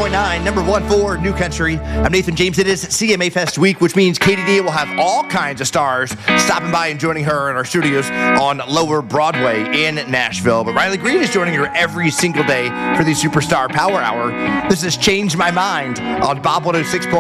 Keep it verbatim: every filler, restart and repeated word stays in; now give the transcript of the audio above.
point nine, number one for New Country. I'm Nathan James. It is C M A Fest week, which means Katie D will have all kinds of stars stopping by and joining her in our studios on Lower Broadway in Nashville. But Riley Green is joining her every single day for the Superstar Power Hour. This is Change My Mind on Bob one oh six point nine.